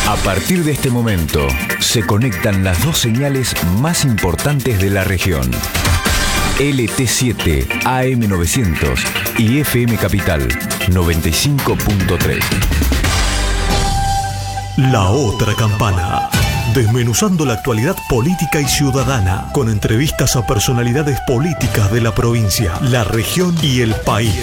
A partir de este momento, se conectan las dos señales más importantes de la región. LT7 AM900 y FM Capital 95.3. La otra campana. Desmenuzando la actualidad política y ciudadana, con entrevistas a personalidades políticas de la provincia, la región y el país.